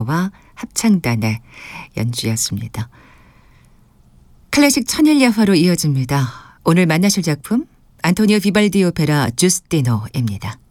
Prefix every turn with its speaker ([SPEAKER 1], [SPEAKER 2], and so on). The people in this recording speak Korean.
[SPEAKER 1] 합창단의 연주였습니다. 클래식 천일야화로 이어집니다. 오늘 만나실 작품 안토니오 비발디 오페라 주스티노입니다.